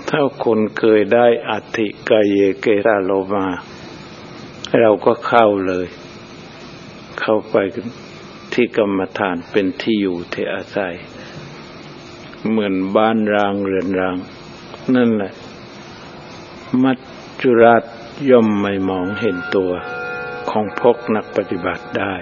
ถ้าคนเคยได้อัตถิกายเยเกราโลมาเราก็เข้าเลยเข้าไปที่กรรมฐานเป็นที่อยู่ที่อาศัยเหมือนบ้านร้างเรือนร้างนั่นแหละมัจจุราชย่อมไม่มองเห็นตัวของพวกนักปฏิบัติได้